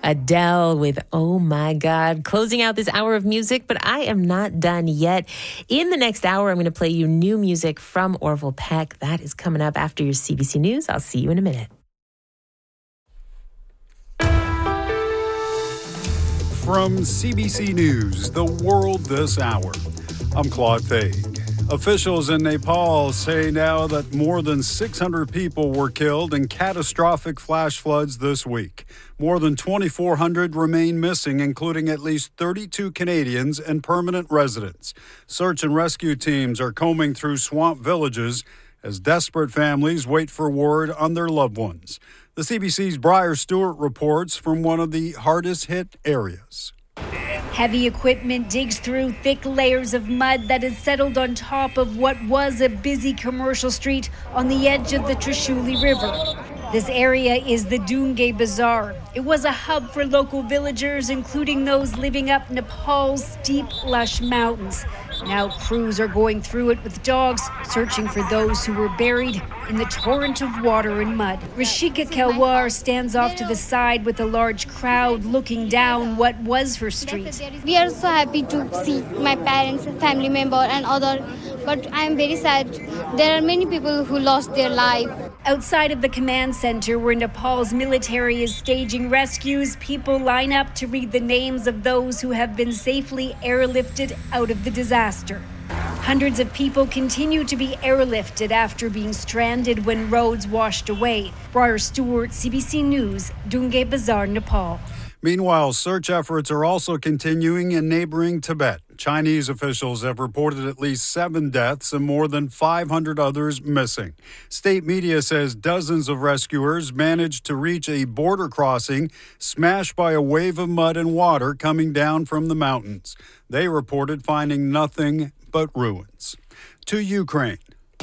Adele with Oh My God, closing out this hour of music, but I am not done yet. In the next hour, I'm going to play you new music from Orville Peck. That is coming up after your CBC News. I'll see you in a minute. From CBC News, The World This Hour, I'm Claude Faig. Officials in Nepal say now that more than 600 people were killed in catastrophic flash floods this week. More than 2,400 remain missing, including at least 32 Canadians and permanent residents. Search and rescue teams are combing through swamp villages as desperate families wait for word on their loved ones. The CBC's Briar Stewart reports from one of the hardest hit areas. Heavy equipment digs through thick layers of mud that has settled on top of what was a busy commercial street on the edge of the Trishuli River. This area is the Dungay Bazaar. It was a hub for local villagers, including those living up Nepal's steep, lush mountains. Now crews are going through it with dogs, searching for those who were buried in the torrent of water and mud. Rishika Kelwar stands off to the side with a large crowd looking down what was her street. We are so happy to see my parents, family member and other, but I am very sad. There are many people who lost their life. Outside of the command center where Nepal's military is staging rescues, people line up to read the names of those who have been safely airlifted out of the disaster. Hundreds of people continue to be airlifted after being stranded when roads washed away. Briar Stewart, CBC News, Dungay Bazaar, Nepal. Meanwhile, search efforts are also continuing in neighboring Tibet. Chinese officials have reported at least 7 deaths and more than 500 others missing. State media says dozens of rescuers managed to reach a border crossing smashed by a wave of mud and water coming down from the mountains. They reported finding nothing but ruins. To Ukraine.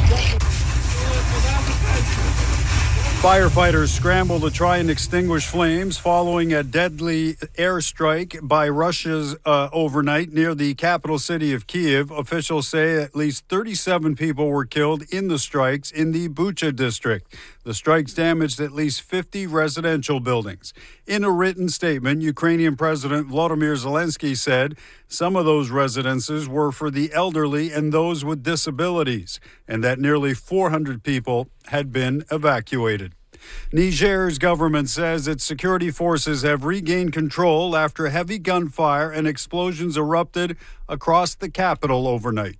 Firefighters scramble to try and extinguish flames following a deadly airstrike by Russia's overnight near the capital city of Kyiv. Officials say at least 37 people were killed in the strikes in the Bucha district. The strikes damaged at least 50 residential buildings. In a written statement, Ukrainian President Volodymyr Zelensky said some of those residences were for the elderly and those with disabilities, and that nearly 400 people had been evacuated. Niger's government says its security forces have regained control after heavy gunfire and explosions erupted across the capital overnight.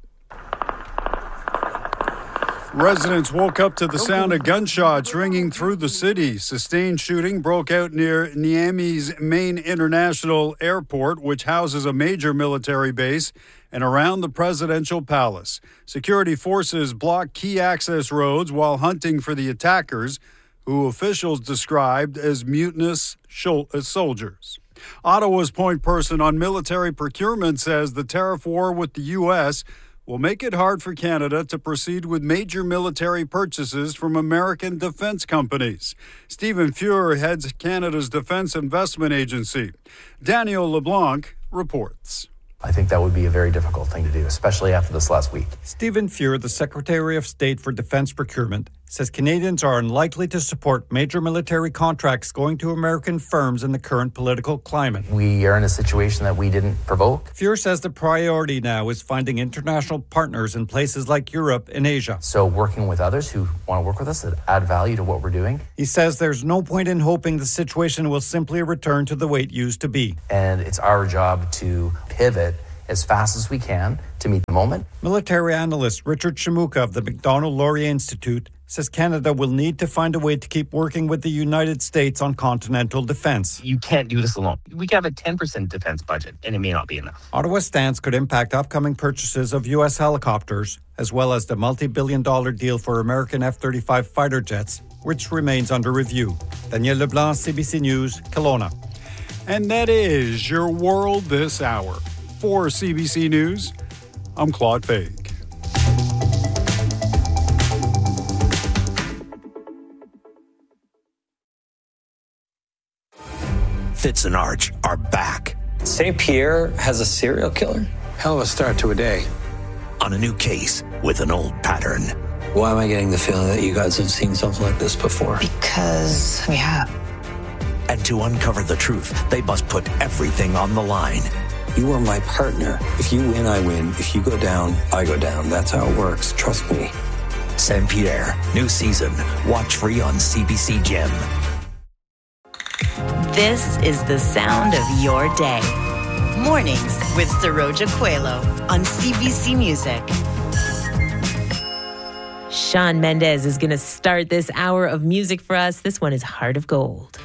Residents woke up to the sound of gunshots ringing through the city. Sustained shooting broke out near Niamey's main international airport, which houses a major military base, and around the presidential palace. Security forces blocked key access roads while hunting for the attackers, who officials described as mutinous soldiers. Ottawa's point person on military procurement says the tariff war with the U.S. will make it hard for Canada to proceed with major military purchases from American defense companies. Stephen Fuhr heads Canada's Defense Investment Agency. Daniel LeBlanc reports. I think that would be a very difficult thing to do, especially after this last week. Stephen Fuhr, the Secretary of State for Defense Procurement, says Canadians are unlikely to support major military contracts going to American firms in the current political climate. We are in a situation that we didn't provoke. Fuhr says the priority now is finding international partners in places like Europe and Asia. So working with others who want to work with us that add value to what we're doing. He says there's no point in hoping the situation will simply return to the way it used to be. And it's our job to pivot as fast as we can to meet the moment. Military analyst Richard Shimuka of the Macdonald-Laurier Institute says Canada will need to find a way to keep working with the United States on continental defense. You can't do this alone. We can have a 10% defense budget, and it may not be enough. Ottawa's stance could impact upcoming purchases of U.S. helicopters, as well as the multi-billion-dollar deal for American F-35 fighter jets, which remains under review. Daniel Leblanc, CBC News, Kelowna. And that is your world this hour. For CBC News, I'm Claude Faig. Fitz and Arch are back. St. Pierre has a serial killer? Hell of a start to a day. On a new case with an old pattern. Why am I getting the feeling that you guys have seen something like this before? Because we have. And to uncover the truth, they must put everything on the line. You are my partner. If you win, I win. If you go down, I go down. That's how it works. Trust me. St. Pierre, new season. Watch free on CBC Gem. This is the sound of your day. Mornings with Saroja Coelho on CBC Music. Shawn Mendes is going to start this hour of music for us. This one is Heart of Gold.